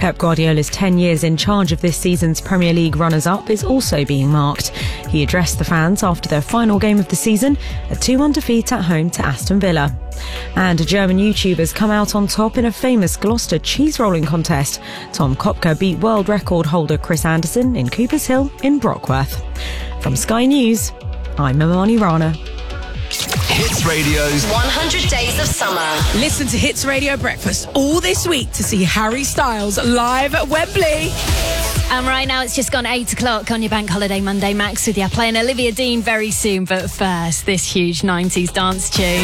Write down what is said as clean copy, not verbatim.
Pep Guardiola's 10 years in charge of this season's Premier League runners-up is also being marked. He addressed the fans after their final game of the season, a 2-1 defeat at home to Aston Villa. And a German YouTuber's come out on top in a famous Gloucester cheese rolling contest. Tom Kopka beat world record holder Chris Anderson in Coopers Hill in Brockworth. From Sky News, I'm Imani Rana. Hits Radio's 100 Days of Summer. Listen to Hits Radio Breakfast all this week to see Harry Styles live at Wembley. And right now it's just gone 8 o'clock on your Bank Holiday Monday. Max with you, playing Olivia Dean very soon. But first, this huge 90s dance tune.